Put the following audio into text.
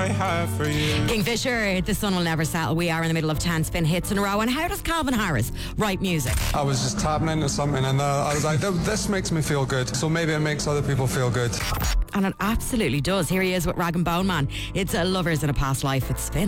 I have for you. Kingfisher, The Sun Will Never Settle. We are in the middle of 10 spin hits in a row. And how does Calvin Harris write music? I was just tapping into something and I was like, this makes me feel good. So maybe it makes other people feel good. And it absolutely does. Here he is with Rag and Bone Man. It's Lovers in a Past Life. It's Spin.